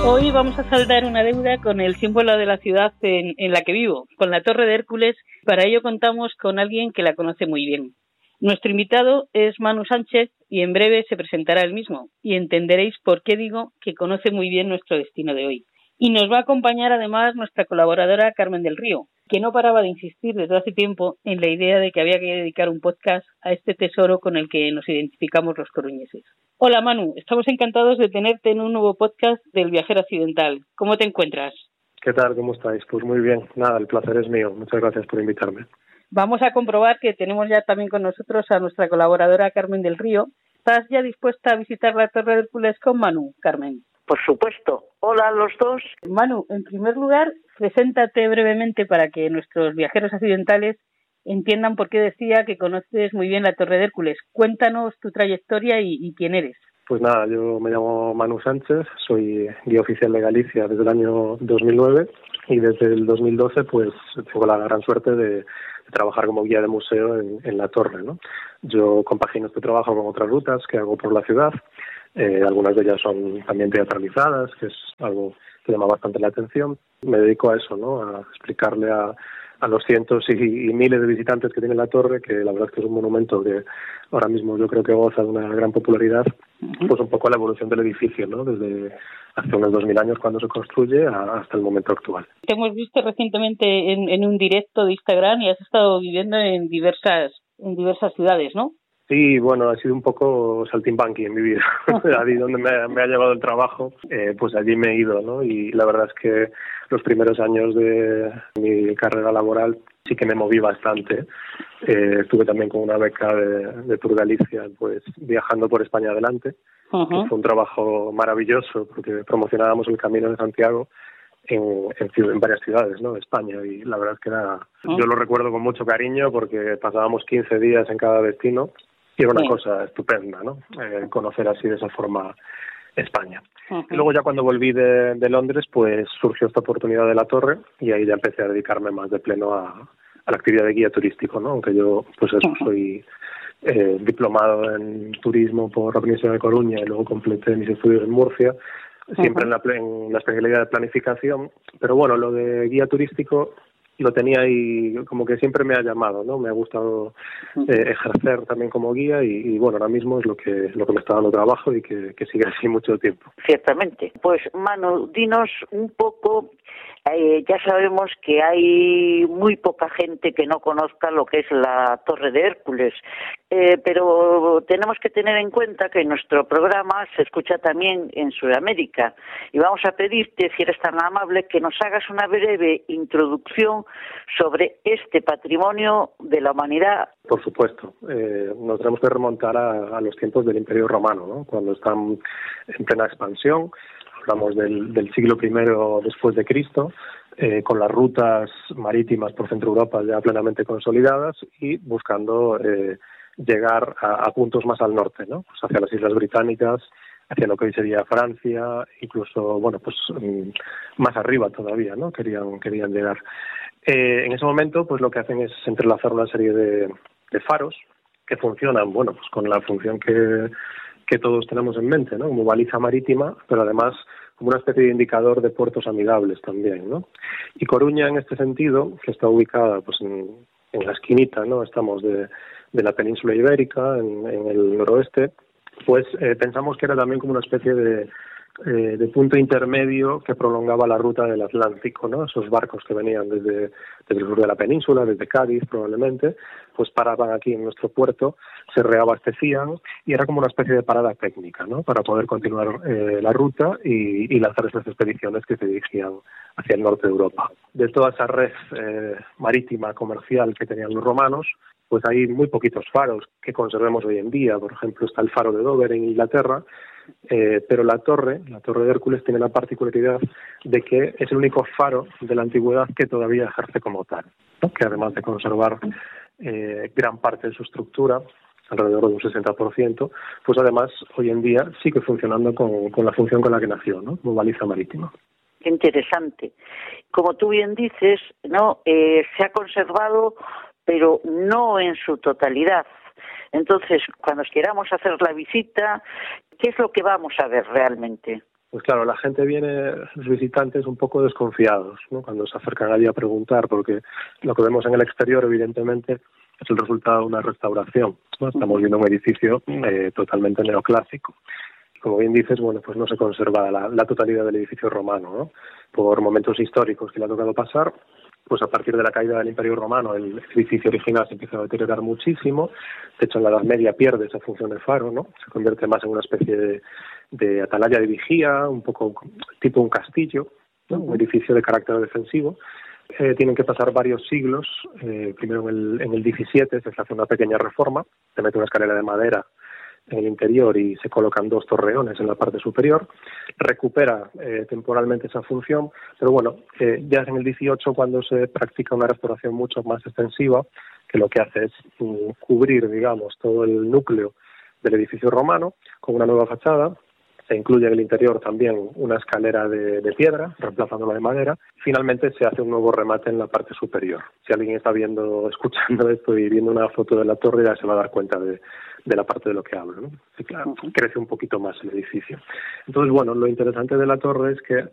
Hoy vamos a saldar una deuda con el símbolo de la ciudad en la que vivo, con la Torre de Hércules. Para ello contamos con alguien que la conoce muy bien. Nuestro invitado es Manu Sánchez y en breve se presentará él mismo y entenderéis por qué digo que conoce muy bien nuestro destino de hoy. Y nos va a acompañar además nuestra colaboradora Carmen del Río, que no paraba de insistir desde hace tiempo en la idea de que había que dedicar un podcast a este tesoro con el que nos identificamos los coruñeses. Hola Manu, estamos encantados de tenerte en un nuevo podcast del Viajero Accidental. ¿Cómo te encuentras? ¿Qué tal? ¿Cómo estáis? Pues muy bien. Nada, el placer es mío. Muchas gracias por invitarme. Vamos a comprobar que tenemos ya también con nosotros a nuestra colaboradora Carmen del Río. ¿Estás ya dispuesta a visitar la Torre de Hércules con Manu, Carmen? Por supuesto. Hola a los dos. Manu, en primer lugar, preséntate brevemente para que nuestros viajeros accidentales entiendan por qué decía que conoces muy bien la Torre de Hércules. Cuéntanos tu trayectoria y quién eres. Pues nada, yo me llamo Manu Sánchez, soy guía oficial de Galicia desde el año 2009 y desde el 2012 pues tengo la gran suerte de trabajar como guía de museo en la Torre, ¿no? Yo compagino este trabajo con otras rutas que hago por la ciudad. Algunas de ellas son también teatralizadas, que es algo que llama bastante la atención. Me dedico a eso, ¿no? A explicarle a los cientos y miles de visitantes que tiene la torre, que la verdad es que es un monumento que ahora mismo yo creo que goza de una gran popularidad, pues un poco la evolución del edificio, ¿no? Desde hace unos 2000 años cuando se construye hasta el momento actual. Te hemos visto recientemente en un directo de Instagram y has estado viviendo en diversas ciudades, ¿no? Sí, bueno, ha sido un poco saltimbanqui en mi vida. Allí donde me ha llevado el trabajo, pues allí me he ido, ¿no? Y la verdad es que los primeros años de mi carrera laboral sí que me moví bastante. Estuve también con una beca de Tour Galicia, pues viajando por España adelante. Que fue un trabajo maravilloso porque promocionábamos el Camino de Santiago en varias ciudades, ¿no? De España, y la verdad es que yo lo recuerdo con mucho cariño porque pasábamos 15 días en cada destino y era una cosa estupenda, ¿no? Conocer así de esa forma España. Y luego ya cuando volví de Londres, pues surgió esta oportunidad de la Torre y ahí ya empecé a dedicarme más de pleno a la actividad de guía turístico, ¿no? Aunque yo pues eso, soy diplomado en turismo por la Universidad de Coruña y luego completé mis estudios en Murcia, siempre en la especialidad de planificación, pero bueno, lo de guía turístico lo tenía ahí, como que siempre me ha llamado, ¿no? Me ha gustado ejercer también como guía y bueno, ahora mismo es lo que me está dando trabajo y que sigue así mucho tiempo. Ciertamente. Pues Manu, dinos un poco, ya sabemos que hay muy poca gente que no conozca lo que es la Torre de Hércules, pero tenemos que tener en cuenta que nuestro programa se escucha también en Sudamérica y vamos a pedirte, si eres tan amable, que nos hagas una breve introducción sobre este patrimonio de la humanidad. Por supuesto, nos tenemos que remontar a los tiempos del Imperio Romano, ¿no? Cuando están en plena expansión. Hablamos del siglo I después de Cristo, con las rutas marítimas por Centro Europa ya plenamente consolidadas y buscando llegar a puntos más al norte, ¿no? Pues hacia las Islas Británicas, hacia lo que hoy sería Francia, incluso, bueno, pues más arriba todavía, ¿no? Querían llegar. En ese momento, pues lo que hacen es entrelazar una serie de faros que funcionan, bueno, pues con la función que todos tenemos en mente, ¿no? Como baliza marítima, pero además como una especie de indicador de puertos amigables también, ¿no? Y Coruña, en este sentido, que está ubicada pues en la esquinita, ¿no? Estamos de la península ibérica, en el noroeste, pues pensamos que era también como una especie de punto intermedio que prolongaba la ruta del Atlántico, ¿no? Esos barcos que venían desde el sur de la península, desde Cádiz probablemente, pues paraban aquí en nuestro puerto, se reabastecían y era como una especie de parada técnica, ¿no? Para poder continuar la ruta y lanzar esas expediciones que se dirigían hacia el norte de Europa. De toda esa red marítima comercial que tenían los romanos, pues hay muy poquitos faros que conservemos hoy en día. Por ejemplo, está el faro de Dover en Inglaterra, pero la torre de Hércules tiene la particularidad de que es el único faro de la antigüedad que todavía ejerce como tal, ¿no? Que además de conservar gran parte de su estructura, alrededor de un 60%, pues además hoy en día sigue funcionando con la función con la que nació, ¿no? Como baliza marítima. Qué interesante. Como tú bien dices, ¿no? Se ha conservado, pero no en su totalidad. Entonces, cuando queramos hacer la visita, ¿qué es lo que vamos a ver realmente? Pues claro, la gente viene, los visitantes, un poco desconfiados, ¿no?, cuando se acercan allí a preguntar, porque lo que vemos en el exterior, evidentemente, es el resultado de una restauración, ¿no? Estamos viendo un edificio totalmente neoclásico. Como bien dices, bueno, pues no se conserva la totalidad del edificio romano, ¿no? Por momentos históricos que le ha tocado pasar, pues a partir de la caída del Imperio Romano el edificio original se empieza a deteriorar muchísimo. De hecho, en la Edad Media pierde esa función de faro, ¿no? Se convierte más en una especie de atalaya de vigía, un poco tipo un castillo, ¿no? Un edificio de carácter defensivo. Tienen que pasar varios siglos. Primero en el 17 se hace una pequeña reforma, se mete una escalera de madera en el interior y se colocan 2 torreones en la parte superior. Recupera temporalmente esa función, pero bueno, ya es en el 18 cuando se practica una restauración mucho más extensiva, que lo que hace es cubrir, digamos, todo el núcleo del edificio romano con una nueva fachada. Se incluye en el interior también una escalera de piedra, reemplazándola de madera. Finalmente se hace un nuevo remate en la parte superior. Si alguien está escuchando esto y viendo una foto de la torre, ya se va a dar cuenta de la parte de lo que hablo, ¿no? Sí, claro, crece un poquito más el edificio. Entonces, bueno, lo interesante de la torre es que